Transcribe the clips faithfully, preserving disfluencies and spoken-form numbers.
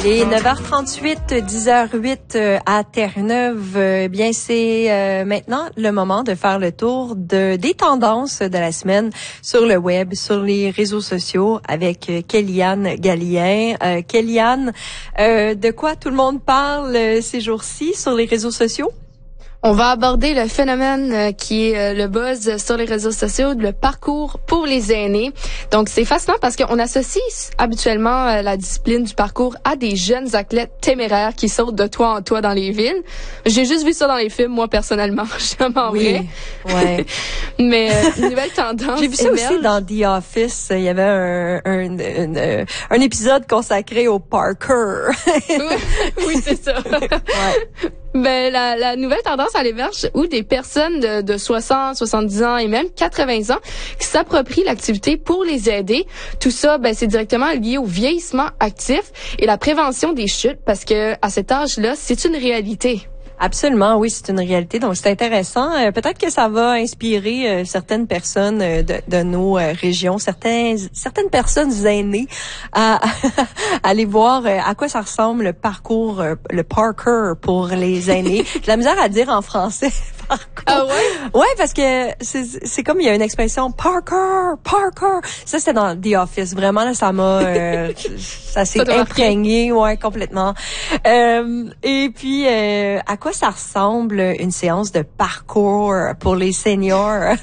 Il est neuf heures trente-huit, dix heures huit à Terre-Neuve. Eh bien, c'est euh, maintenant le moment de faire le tour de des tendances de la semaine sur le web, sur les réseaux sociaux avec euh, Kéliane Gallien. Euh, Kéliane, euh, de quoi tout le monde parle euh, ces jours-ci sur les réseaux sociaux? On va aborder le phénomène euh, qui est euh, le buzz sur les réseaux sociaux, le parcours pour les aînés. Donc, c'est fascinant parce qu'on associe habituellement euh, la discipline du parcours à des jeunes athlètes téméraires qui sautent de toit en toit dans les villes. J'ai juste vu ça dans les films, moi, personnellement. Jamais en oui, vrai. Ouais. Mais euh, une nouvelle tendance J'ai vu ça émerge. aussi dans The Office. Il y avait un, un, un, un, un épisode consacré au parkour. oui, oui, c'est ça. Ouais. Ben, la, la nouvelle tendance à l'émerge où des personnes de, de soixante, soixante-dix ans et même quatre-vingts ans qui s'approprient l'activité pour les aider. Tout ça, ben, c'est directement lié au vieillissement actif et la prévention des chutes parce que à cet âge-là, c'est une réalité. Absolument, oui, c'est une réalité. Donc, c'est intéressant. Euh, peut-être que ça va inspirer euh, certaines personnes euh, de, de nos euh, régions, certains, certaines personnes aînées à, à aller voir euh, à quoi ça ressemble le parcours, euh, le parkour pour les aînés. J'ai de la misère à dire en français. Parkour. Ah ouais? Ouais, parce que c'est, c'est comme il y a une expression parkour, parkour. Ça, c'était dans The Office. Vraiment, là, ça m'a, euh, ça s'est ça imprégné, ouais, complètement. Euh, et puis, euh, à quoi ça ressemble une séance de parcours pour les seniors?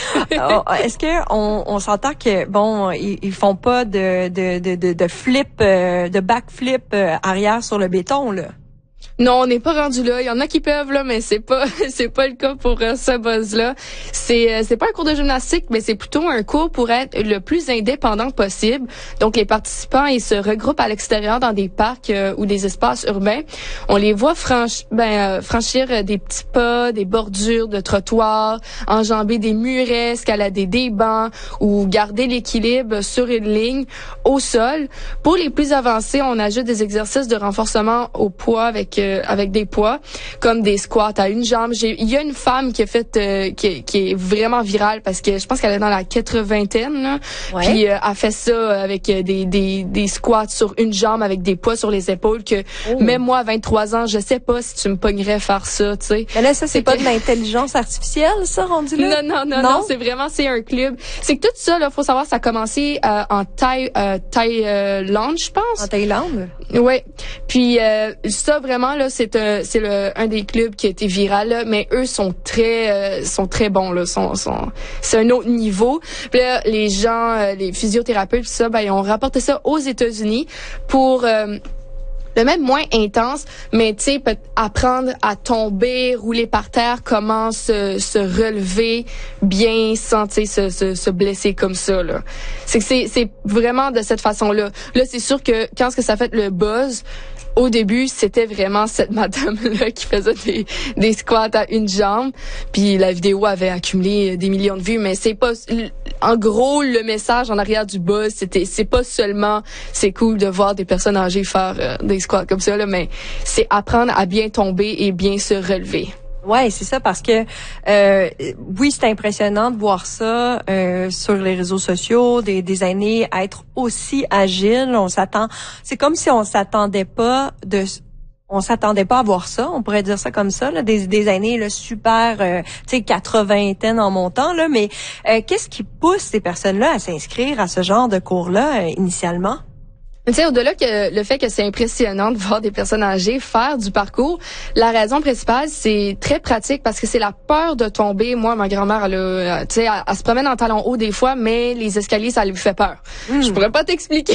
Est-ce que on, on s'entend que bon, ils, ils font pas de de de de, de flip, euh, de backflip euh, arrière sur le béton là? Non, on n'est pas rendu là. Il y en a qui peuvent là, mais c'est pas c'est pas le cas pour euh, ce buzz-là. C'est euh, c'est pas un cours de gymnastique, mais c'est plutôt un cours pour être le plus indépendant possible. Donc les participants ils se regroupent à l'extérieur dans des parcs euh, ou des espaces urbains. On les voit franch ben euh, franchir euh, des petits pas, des bordures de trottoirs, enjamber des murets, escalader des bancs ou garder l'équilibre sur une ligne au sol. Pour les plus avancés, on ajoute des exercices de renforcement au poids avec euh, avec des poids comme des squats à une jambe. J'ai, il y a une femme qui a fait euh, qui, qui est vraiment virale parce que je pense qu'elle est dans la quatre-vingtaine là. Ouais. Puis euh, elle fait ça avec des des des squats sur une jambe avec des poids sur les épaules que oh. même moi à vingt-trois ans, je sais pas si tu me pognerais faire ça, tu sais. Mais là ça c'est, c'est pas que... de l'intelligence artificielle ça rendu là. Non non non non, non c'est vraiment c'est un club. C'est que tout ça là, faut savoir ça a commencé euh, en Thaï euh, Thaïlande, je pense. En Thaïlande. Ouais. Puis euh, ça vraiment là c'est un c'est le un des clubs qui a été viral là, mais eux sont très euh, sont très bons là, sont sont c'est un autre niveau. Puis là, les gens euh, les physiothérapeutes tout ça ben ils ont rapporté ça aux États-Unis pour euh, le même moins intense, mais tu sais, peut apprendre à tomber, rouler par terre, comment se, se relever bien sans, tu sais, se, se, se blesser comme ça, là. C'est que c'est, c'est vraiment de cette façon-là. Là, c'est sûr que quand ce que ça fait le buzz, au début, c'était vraiment cette madame-là qui faisait des, des squats à une jambe. Puis la vidéo avait accumulé des millions de vues, mais c'est pas... En gros, le message en arrière du buzz, c'était c'est pas seulement c'est cool de voir des personnes âgées faire euh, des squats comme ça, là, mais c'est apprendre à bien tomber et bien se relever. Ouais, c'est ça parce que euh, oui, c'est impressionnant de voir ça euh, sur les réseaux sociaux, des, des aînés être aussi agiles. On s'attend, c'est comme si on s'attendait pas de, on s'attendait pas à voir ça. On pourrait dire ça comme ça, là, des, des aînés là super, euh, tu sais, quatre-vingtaine en montant là. Mais euh, qu'est-ce qui pousse ces personnes-là à s'inscrire à ce genre de cours-là euh, initialement? Tu sais, au-delà que le fait que c'est impressionnant de voir des personnes âgées faire du parcours, la raison principale, c'est très pratique parce que c'est la peur de tomber. Moi, ma grand-mère, elle, a, tu sais, elle, elle se promène en talons hauts des fois, mais les escaliers, ça lui fait peur. Mm. Je pourrais pas t'expliquer.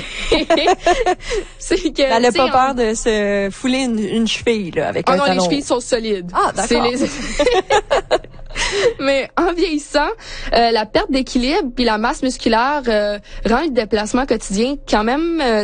C'est que, elle a pas peur en... de se fouler une, une cheville là, avec oh un non, talon. Les chevilles sont solides. Ah, d'accord. C'est les... Mais en vieillissant, euh, la perte d'équilibre puis la masse musculaire euh, rend le déplacement quotidien quand même euh,